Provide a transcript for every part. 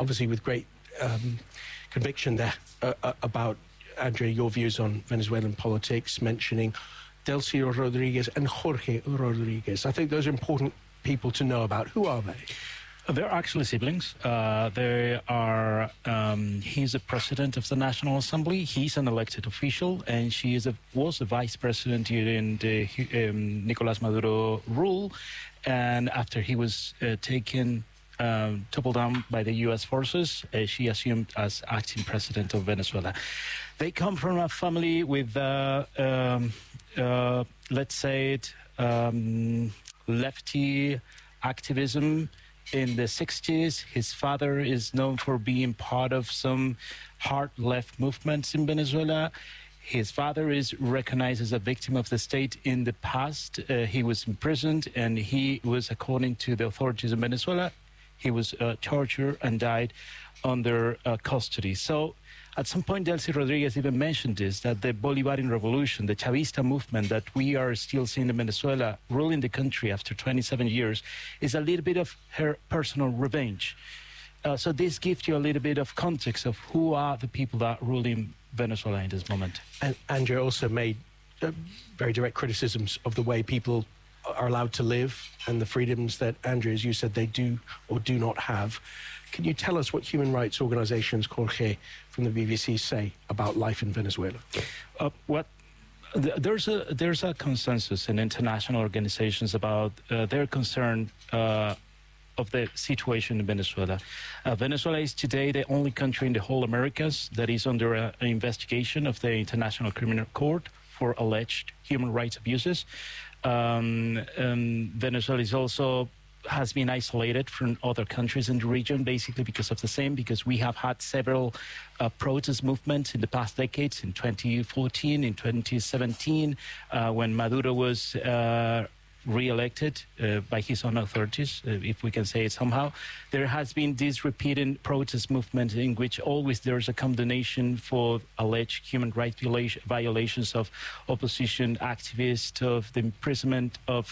obviously with great conviction there about, Andrea, your views on Venezuelan politics, mentioning Delcy Rodriguez and Jorge Rodriguez. I think those are important people to know about. Who are they? They're actually siblings. They are. He's the president of the National Assembly. He's an elected official, and she was a vice president during the Nicolás Maduro rule. And after he was toppled down by the U.S. forces, she assumed as acting president of Venezuela. They come from a family with, let's say it, lefty activism. In the 60s, his father is known for being part of some hard left movements in Venezuela. His father is recognized as a victim of the state in the past. He was imprisoned, and he was, according to the authorities in Venezuela, he was tortured and died under custody. So at some point, Delcy Rodriguez even mentioned this, that the Bolivarian revolution, the Chavista movement that we are still seeing in Venezuela, ruling the country after 27 years, is a little bit of her personal revenge. So this gives you a little bit of context of who are the people that are ruling Venezuela in this moment. And Andrea also made very direct criticisms of the way people are allowed to live and the freedoms that, Andrea, as you said, they do or do not have. Can you tell us what human rights organizations, Jorge, from the BBC, say about life in Venezuela? There's a consensus in international organizations about their concern of the situation in Venezuela. Venezuela is today the only country in the whole Americas that is under an investigation of the International Criminal Court for alleged human rights abuses. Venezuela is also has been isolated from other countries in the region, basically because of the same, because we have had several protest movements in the past decades, in 2014, in 2017, when Maduro was re-elected by his own authorities, if we can say it somehow. There has been this repeated protest movement in which always there's a condemnation for alleged human rights violations of opposition activists, of the imprisonment of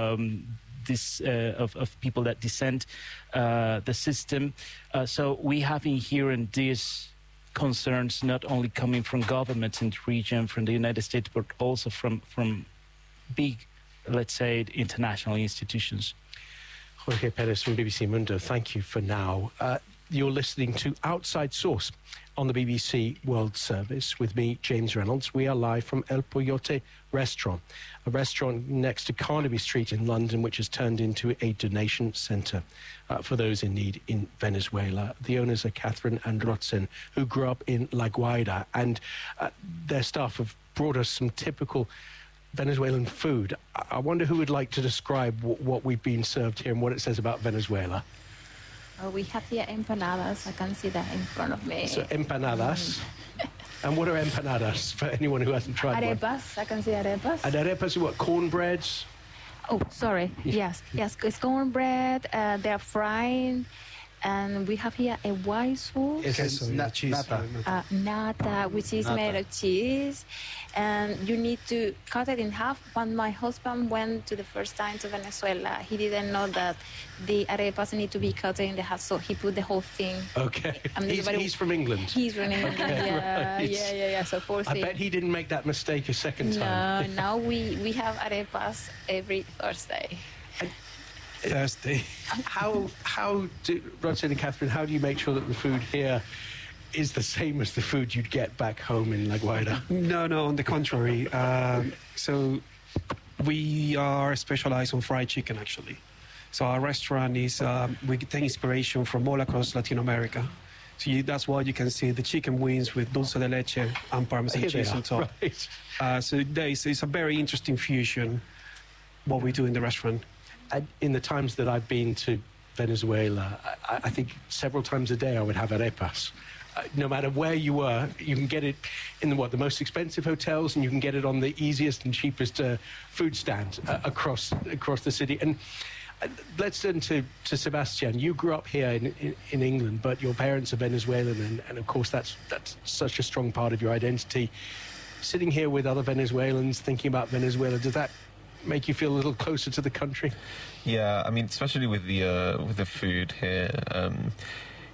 of people that dissent the system. So we have been hearing these concerns not only coming from governments in the region, from the United States, but also from big, let's say, international institutions. Jorge Perez from BBC Mundo, thank you for now. You're listening to Outside Source on the BBC World Service with me, James Reynolds. We are live from El Poyote restaurant, a restaurant next to Carnaby Street in London, which has turned into a donation centre for those in need in Venezuela. The owners are Catherine and Rotzen, who grew up in La Guaira, and their staff have brought us some typical Venezuelan food. I wonder who would like to describe what we've been served here and what it says about Venezuela. We have here empanadas. I can see that in front of me. So empanadas. And what are empanadas for anyone who hasn't tried arepas. one? I can see arepas. And arepas are what, cornbreads? Oh, sorry. Yes, it's cornbread. They're fried. And we have here a white sauce. It's nata, which is made of cheese. And you need to cut it in half. When my husband went to the first time to Venezuela, he didn't know that the arepas need to be cut in the half, so he put the whole thing. Okay. He's from England. He's from England. Okay, yeah, right. yeah. So poor thing. I bet he didn't make that mistake a second time. No, now we have arepas every Thursday. Thursday. How do, Roxanne and Catherine, how do you make sure that the food here is the same as the food you'd get back home in La Guaira? No, on the contrary. So we are specialized on fried chicken, actually. So our restaurant is, we take inspiration from all across Latin America. So that's why you can see the chicken wings with dulce de leche and Parmesan cheese on top. Right. So it's a very interesting fusion, what we do in the restaurant. In the times that I've been to Venezuela, I think several times a day I would have arepas. No matter where you were, you can get it in the most expensive hotels, and you can get it on the easiest and cheapest food stand across the city. And let's turn to Sebastian. You grew up here in England, but your parents are Venezuelan, and of course that's such a strong part of your identity. Sitting here with other Venezuelans, thinking about Venezuela, does that make you feel a little closer to the country? Yeah, I mean, especially with the food here.